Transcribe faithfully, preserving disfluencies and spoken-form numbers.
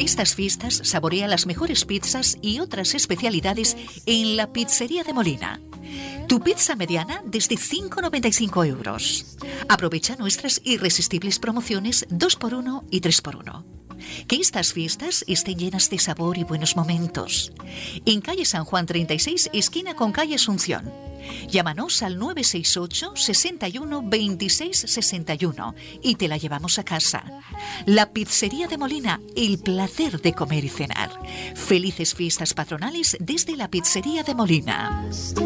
estas fiestas saborea las mejores pizzas y otras especialidades en la Pizzería de Molina. Tu pizza mediana desde cinco noventa y cinco euros. Aprovecha nuestras irresistibles promociones dos por uno y tres por uno. Que estas fiestas estén llenas de sabor y buenos momentos. En calle San Juan treinta y seis, esquina con calle Asunción. Llámanos al nueve seis ocho, sesenta y uno, veintiséis sesenta y uno y te la llevamos a casa. La Pizzería de Molina, el placer de comer y cenar. Felices fiestas patronales desde la Pizzería de Molina.